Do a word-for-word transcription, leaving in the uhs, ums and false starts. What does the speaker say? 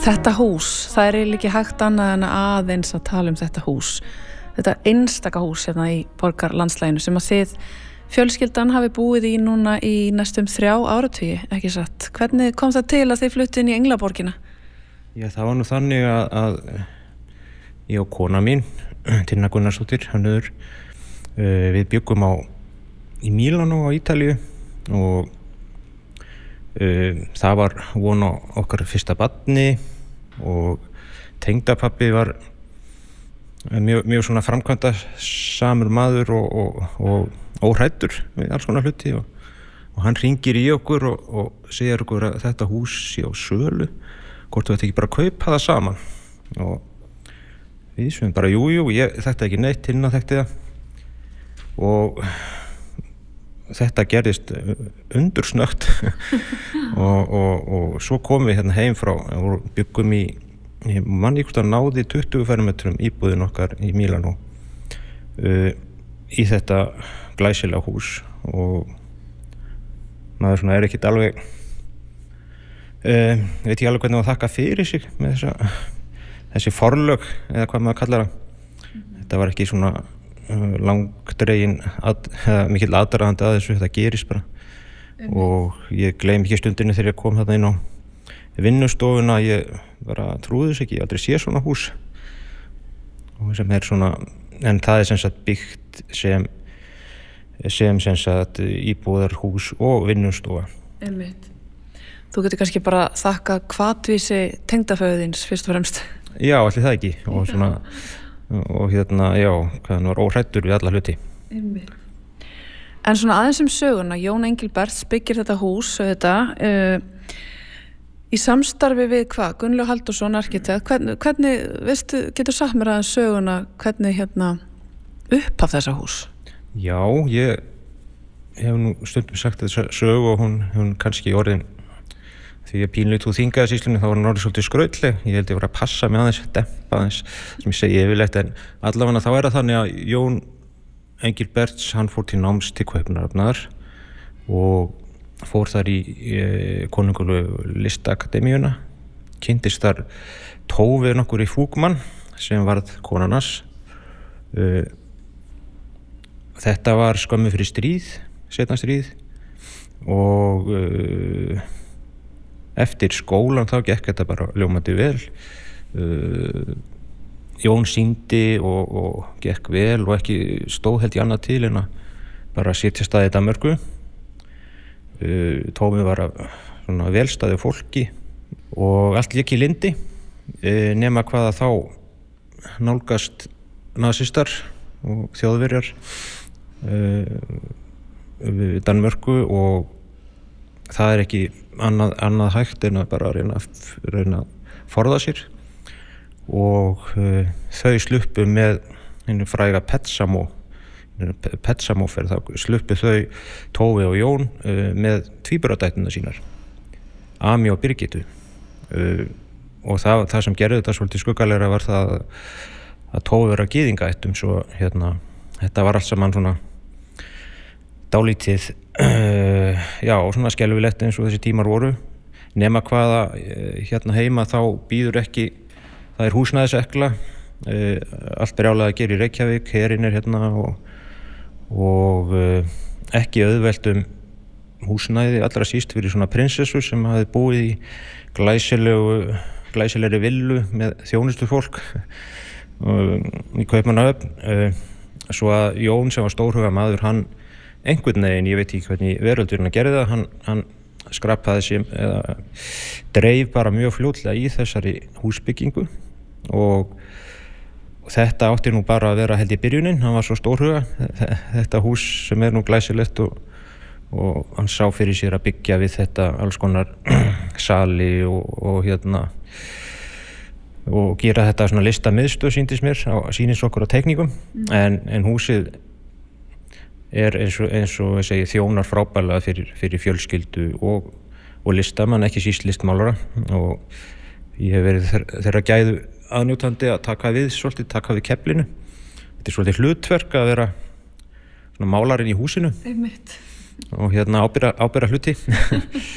Þetta hús, það er eiginlega ekki hægt annað en aðeins að tala um þetta hús. Þetta einstaka hús hérna í borgarlandslæginu sem að þið fjölskyldan hafi búið í núna í næstum þrjá áratugi, ekki satt. Hvernig kom það til að þið fluttu inn í Englaborgina? Já, það var nú þannig að, að ég og kona mín, Tinna Gunnarsdóttir, hannur, uh, við byggum á í Mílanó á Ítalíu og uh, það var von á okkar fyrsta barni og tengdapabbi var mjög, mjög svona framkvæmda samur maður og, og, og óhræddur við alls konar hluti og, og hann hringir í okkur og, og segir okkur að þetta hús sé á sölu, hvort þú ætti ekki bara að kaupa það saman og við sem bara jú, jú, ég þekkti ekki neitt Tinna þekkti það og þetta gerðist undursnögt og, og, og svo komum við hérna heim frá og byggum í, ég man ég hvort að náði tuttugu fermetrum íbúðin okkar í Mílanó uh, í þetta glæsilega hús og maður svona er ekkert alveg uh, veit ekki alveg hvernig að þakka fyrir sig með þessa, þessi forlög eða hvað maður kallar það mm-hmm. Þetta var ekki svona langdregin að, mikill aðdragandi að þessu, þetta gerist bara mm. og ég gleym ekki stundinni þegar ég kom þarna inn á vinnustofuna, ég bara trúði þess ekki, ég aldrei sé svona hús og sem er svona, en það er sem sagt byggt sem sem sem sagt íbúðarhús og vinnustofa. Einmitt. Þú getur kannski bara þakka hvatvísi tengdaföðins fyrst og fremst. Já, allir það ekki og svona og hérna, já, hvað hann var óhræddur við alla hluti. Einmitt. En svona aðeins um söguna, Jón Engilberts byggir þetta hús þetta, uh, í samstarfi við hvað? Gunnlaug Halldórsson, arkitekt. Hvernig, hvernig veistu, getur sagt mér aðeins söguna, hvernig hérna upphaf þessa hús? Já, ég hef nú stundum sagt þessa sögu og hún, hún kannski orðin því að pínleit úr þingaðasýslunni þá var hann orðið svolítið skrautleg, ég held ég var að passa með aðeins, dempa aðeins, sem ég segi yfirleitt en allavega þá er það þannig að Jón Engilberts, hann fór til náms til Kaupmannahafnar og fór þar í, í konungulegu listakademíuna, kynntist þar Tófi nokkur í Fúkmann sem varð konarnas. Þetta var skömmu fyrir stríð, seinna stríð og eftir skólan þá gekk þetta bara ljómandi vel uh, Jón sýndi og, og gekk vel og ekki stóð held í annað til en að bara sitja staðið í Danmörku uh, Tómi var að svona velstaði fólki og allt gekk í lyndi uh, nema hvaða þá nálgast nasistar og þjóðverjar uh, við Danmörku og það er ekki annað, annað hægt en að bara reyna, reyna að forða sér og uh, þau sluppu með einu fræga Petsamo Petsamoferð, þá sluppu þau Tófi og Jón uh, með tvíburadæturnar sínar Ami og Birgittu uh, og það, það sem gerði þetta svolítið skuggalega var það að, að Tófi var að gyðingaættum svo hérna, þetta var allt saman svona dálítið uh, já, og svona skelfilegt eins og þessi tímar voru nema hvaða uh, hérna heima þá býður ekki það er húsnæðisekla uh, allt brjálega að gera í Reykjavík herinn er hérna og, og uh, ekki auðvelt um húsnæði allra síst fyrir svona prinsessu sem hafði búið í glæsilegu glæsilegri villu með þjónustu fólk uh, í Kaupmannahöfn uh, svo að Jón sem var stórhuga maður hann einhvern veginn, ég veit ekki hvernig veröldurinn að gera það, hann, hann skrapaði sér eða dreif bara mjög fljótlega í þessari húsbyggingu og, og þetta átti nú bara að vera held í byrjunin, hann var svo stórhuga þetta hús sem er nú glæsilegt og, og hann sá fyrir sér að byggja við þetta alls konar sali og, og hérna og gera þetta svona listamiðstöð sýndist mér, sýnist okkur á teikningum mm. en, en húsið er eins og, eins og ég segi þjónar frábærlega fyrir, fyrir fjölskyldu og, og listamann, ekki síst listmálara og ég hef verið þeirra gæðu aðnjótandi að taka við svolítið, taka við keflinu þetta er svolítið hlutverk að vera svona málarinn í húsinu Einmitt. og hérna ábyrra, ábyrra hluti